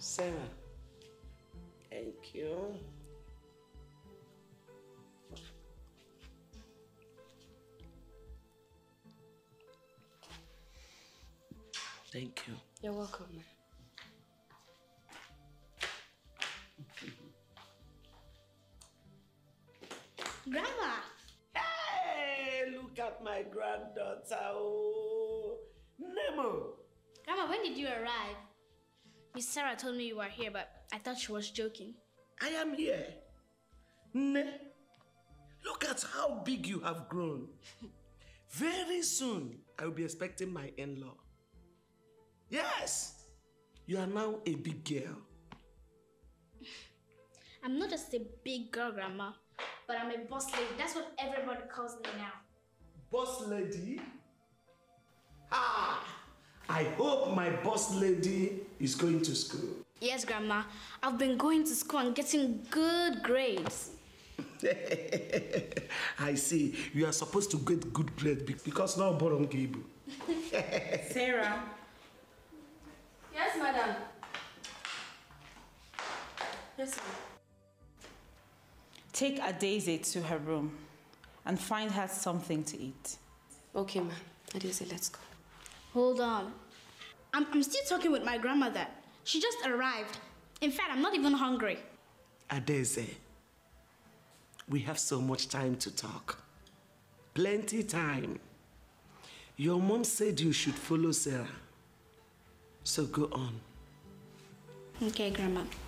Sarah, thank you. Thank you. You're welcome. Grandma! Hey, look at my granddaughter. Oh, Nemo. Grandma, when did you arrive? Miss Sarah told me you were here, but I thought she was joking. I am here. Ne, look at how big you have grown. Very soon, I will be expecting my in-law. Yes, you are now a big girl. I'm not just a big girl, Grandma, but I'm a boss lady. That's what everybody calls me now. Boss lady? Ah! I hope my boss lady is going to school. Yes, Grandma. I've been going to school and getting good grades. I see. You are supposed to get good grades because now Boron Gibu. Sarah. Yes, madam. Yes, ma'am. Take Adaeze to her room and find her something to eat. Okay, ma'am. Adaeze, let's go. Hold on. I'm still talking with my grandmother. She just arrived. In fact, I'm not even hungry. Adaeze, we have so much time to talk. Plenty time. Your mom said you should follow Sarah. So go on. Okay, Grandma.